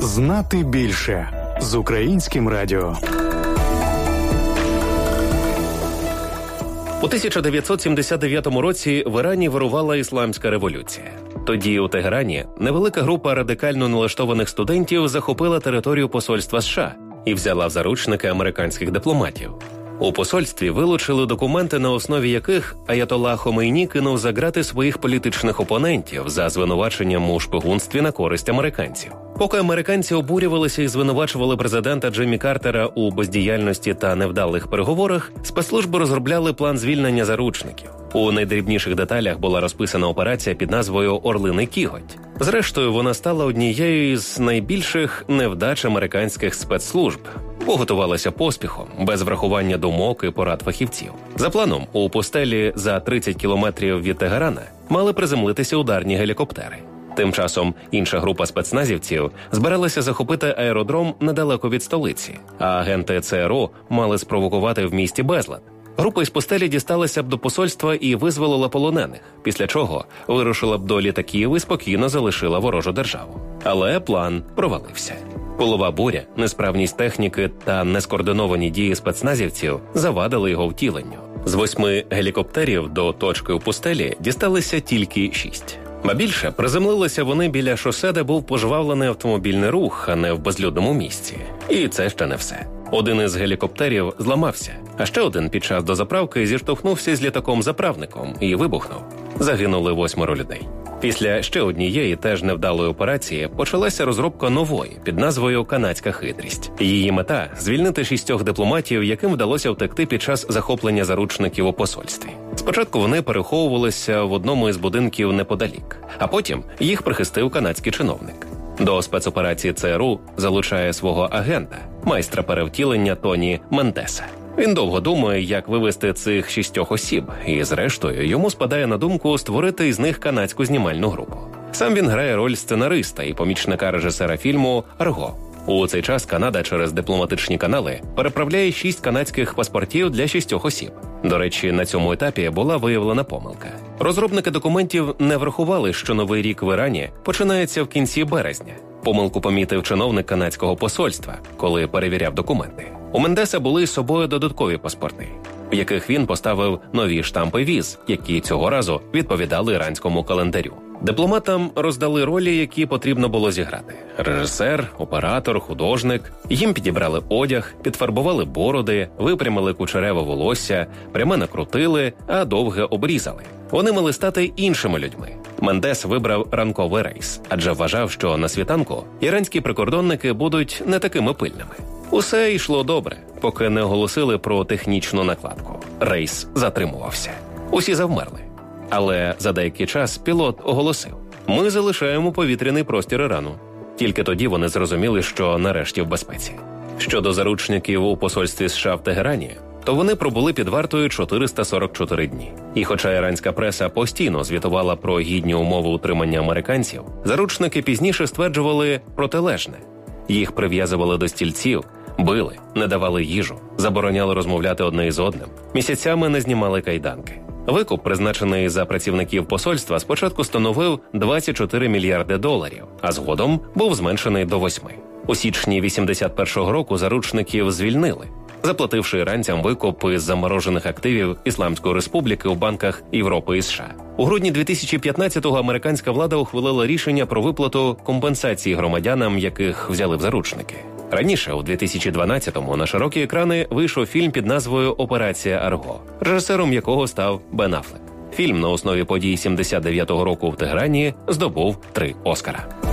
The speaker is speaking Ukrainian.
Знати більше з Українським радіо. У 1979 році в Ірані вирувала ісламська революція. Тоді у Тегерані невелика група радикально налаштованих студентів захопила територію посольства США і взяла в заручники американських дипломатів. У посольстві вилучили документи, на основі яких Аятолла Хомейні кинув за ґрати своїх політичних опонентів за звинуваченням у шпигунстві на користь американців. Поки американці обурювалися і звинувачували президента Джиммі Картера у бездіяльності та невдалих переговорах, спецслужби розробляли план звільнення заручників. У найдрібніших деталях була розписана операція під назвою «Орлиний кіготь». Зрештою, вона стала однією із найбільших невдач американських спецслужб, бо готувалася поспіхом, без врахування думок і порад фахівців. За планом, у пустелі за 30 кілометрів від Тегерана мали приземлитися ударні гелікоптери. Тим часом інша група спецназівців збиралася захопити аеродром недалеко від столиці, а агенти ЦРУ мали спровокувати в місті безлад. Група із пустелі дісталася б до посольства і визволила полонених, після чого вирушила б до літаків і спокійно залишила ворожу державу. Але план провалився. Пилова буря, несправність техніки та нескоординовані дії спецназівців завадили його втіленню. З 8 гелікоптерів до точки у пустелі дісталися тільки 6. Ба більше, приземлилися вони біля шосе, де був пожвавлений автомобільний рух, а не в безлюдному місці. І це ще не все. Один із гелікоптерів зламався, а ще один під час дозаправки зіштовхнувся з літаком-заправником і вибухнув. Загинули 8 людей. Після ще однієї теж невдалої операції почалася розробка нової під назвою «Канадська хитрість». Її мета – звільнити 6 дипломатів, яким вдалося втекти під час захоплення заручників у посольстві. Спочатку вони переховувалися в одному із будинків неподалік, а потім їх прихистив канадський чиновник. До спецоперації ЦРУ залучає свого агента, майстра перевтілення Тоні Мендеса. Він довго думає, як вивести цих 6 осіб, і зрештою йому спадає на думку створити із них канадську знімальну групу. Сам він грає роль сценариста і помічника режисера фільму «Арго». У цей час Канада через дипломатичні канали переправляє 6 канадських паспортів для 6 осіб. До речі, на цьому етапі була виявлена помилка. Розробники документів не врахували, що Новий рік в Ірані починається в кінці березня. Помилку помітив чиновник канадського посольства, коли перевіряв документи. У Мендеса були з собою додаткові паспорти, в яких він поставив нові штампи віз, які цього разу відповідали іранському календарю. Дипломатам роздали ролі, які потрібно було зіграти. Режисер, оператор, художник. Їм підібрали одяг, підфарбували бороди, випрямили кучеряве волосся, пряме накрутили, а довге обрізали. Вони мали стати іншими людьми. Мендес вибрав ранковий рейс, адже вважав, що на світанку іранські прикордонники будуть не такими пильними. Усе йшло добре, поки не оголосили про технічну накладку. Рейс затримувався. Усі завмерли. Але за деякий час пілот оголосив: «Ми залишаємо повітряний простір Ірану». Тільки тоді вони зрозуміли, що нарешті в безпеці. Щодо заручників у посольстві США в Тегерані, то вони пробули під вартою 444 дні. І хоча іранська преса постійно звітувала про гідні умови утримання американців, заручники пізніше стверджували протилежне. Їх прив'язували до стільців, били, не давали їжу, забороняли розмовляти одне із одним, місяцями не знімали кайданки. Викуп, призначений за працівників посольства, спочатку становив 24 мільярди доларів, а згодом був зменшений до 8. У січні 81-го року заручників звільнили, заплативши іранцям викуп із заморожених активів Ісламської Республіки у банках Європи і США. У грудні 2015-го американська влада ухвалила рішення про виплату компенсації громадянам, яких взяли в заручники. Раніше, у 2012-му, на широкі екрани вийшов фільм під назвою «Операція Арго», режисером якого став Бен Аффлек. Фільм на основі подій 79-го року в Тегерані здобув 3 Оскара.